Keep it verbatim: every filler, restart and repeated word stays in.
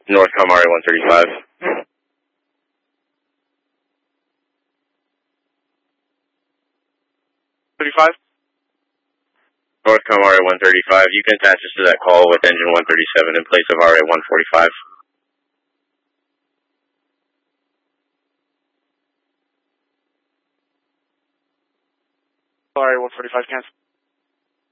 Northcom R A one thirty-five. thirty-five? Northcom R A one thirty-five, you can attach us to that call with engine one thirty-seven in place of R A one forty-five. R A one forty-five, cancel.